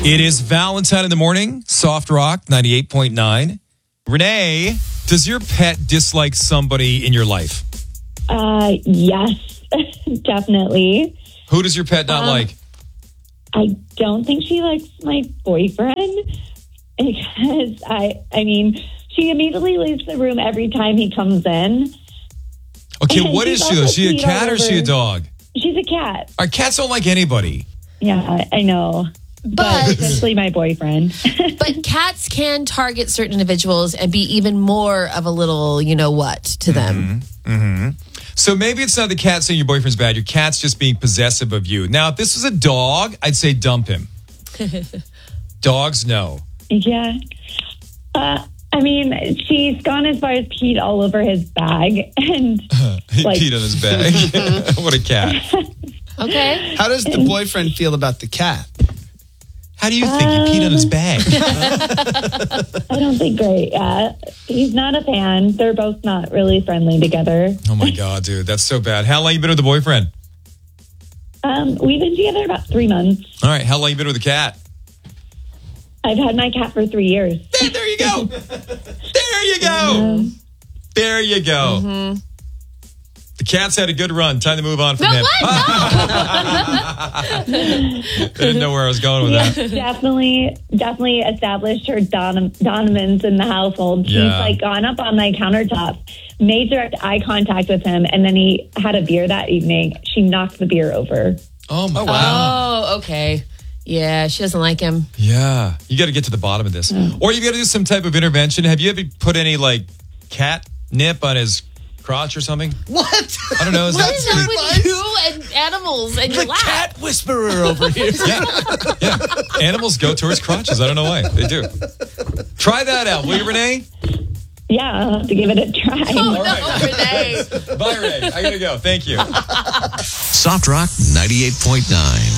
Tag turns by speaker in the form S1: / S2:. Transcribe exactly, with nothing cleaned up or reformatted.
S1: It is Valentine in the morning, Soft Rock ninety-eight point nine. Renee, does your pet dislike somebody in your life?
S2: Uh, yes, definitely.
S1: Who does your pet not
S2: Um,
S1: like?
S2: I don't think she likes my boyfriend because I, I mean, she immediately leaves the room every time he comes in.
S1: Okay,
S2: and
S1: what
S2: she's
S1: is she though?
S2: also
S1: Is she a
S2: peed
S1: cat
S2: all
S1: or is she a
S2: over-
S1: dog?
S2: She's a cat.
S1: Our cats don't like anybody.
S2: Yeah, I, I know. But,
S3: But-
S2: especially my boyfriend.
S3: But cats can target certain individuals and be even more of a little, you know what, to them.
S1: Mm-hmm. So maybe it's not the cat saying your boyfriend's bad. Your cat's just being possessive of you. Now, if this was a dog, I'd say dump him. Dogs, no.
S2: Yeah. Uh, I mean, she's gone as far as peed all over his bag. And
S1: He
S2: Like-
S1: peed on his bag. What a cat.
S3: Okay.
S4: How does the boyfriend feel about the cat?
S1: How do you think he peed on his bag?
S2: I don't think great. Yeah. He's not a fan. They're both not really friendly together.
S1: Oh my God, dude. That's so bad. How long you been with the boyfriend?
S2: Um, we've been together about three months.
S1: All right. How long you been with the cat?
S2: I've had my cat for three years.
S1: There, there you go. There you go. There you go.
S3: Mm-hmm.
S1: The cat's had a good run. Time to move on from
S3: No,
S1: him.
S3: what?
S1: I didn't know where I was going with
S2: Yeah,
S1: that.
S2: definitely, definitely established her don- dominance in the household. She's
S1: Yeah.
S2: like gone up on my countertop, made direct eye contact with him, and then he had a beer that evening. She knocked the beer over.
S1: Oh my God.
S3: Oh, okay. Yeah, she doesn't like him.
S1: Yeah. You got to get to the bottom of this. Or you got to do some type of intervention. Have you ever put any like cat nip on his crotch or something?
S4: What?
S1: I don't know. Is
S3: What
S1: that
S3: is up with you and animals and your
S4: The
S3: lap?
S4: cat whisperer over here.
S1: Yeah. Yeah. Animals go towards crotches. I don't know why. They do. Try that out, will you, Renee?
S2: Yeah, I'll have to give it a try.
S3: Oh,
S1: All right.
S3: no, Renee.
S1: Bye, Renee. I got to go. Thank you.
S5: Soft Rock ninety-eight point nine.